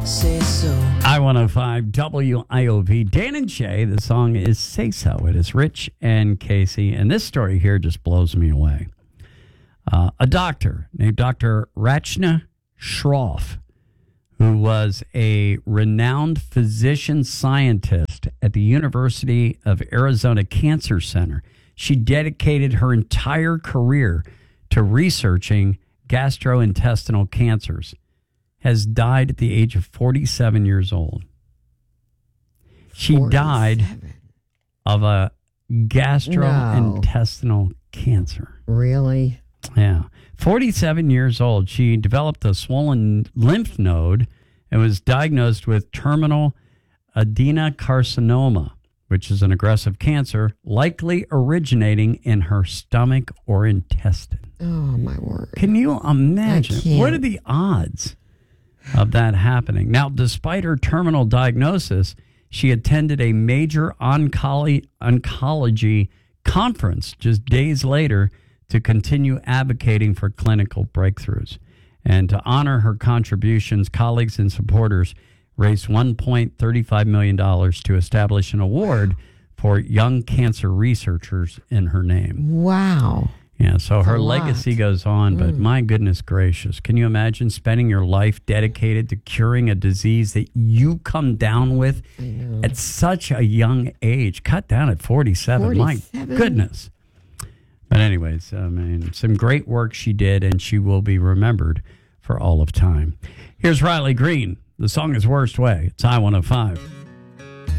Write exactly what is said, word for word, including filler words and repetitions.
Say so. I one oh five W I O V. Dan and Shay, the song is Say So. It is Rich and Casey. And this story here just blows me away. Uh, a doctor named Doctor Rachna Shroff, who was a renowned physician scientist at the University of Arizona Cancer Center. She dedicated her entire career to researching gastrointestinal cancers, has died at the age of forty-seven years old. She forty-seven. Died of a gastrointestinal no. cancer. Really? Yeah. forty-seven years old. She developed a swollen lymph node and was diagnosed with terminal adenocarcinoma, which is an aggressive cancer likely originating in her stomach or intestine. Oh, my word. Can you imagine? What are the odds of that happening? Now, despite her terminal diagnosis, she attended a major oncology, oncology conference just days later to continue advocating for clinical breakthroughs. And to honor her contributions, colleagues and supporters raised one point three five million dollars to establish an award for young cancer researchers in her name. Wow. Yeah, so That's her legacy goes on, but mm. my goodness gracious, can you imagine spending your life dedicated to curing a disease that you come down with at such a young age? Cut down at forty-seven. forty-seven? My goodness. But anyways, I mean, some great work she did, and she will be remembered for all of time. Here's Riley Green. The song is Worst Way. It's I one oh five.